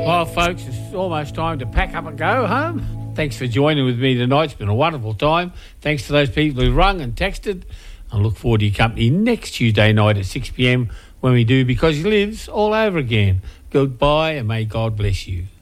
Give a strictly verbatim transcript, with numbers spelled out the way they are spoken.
Well, folks, it's almost time to pack up and go home. Thanks for joining with me tonight. It's been a wonderful time. Thanks to those people who rung and texted. I look forward to your company next Tuesday night at six p.m. when we do Because He Lives all over again. Goodbye and may God bless you.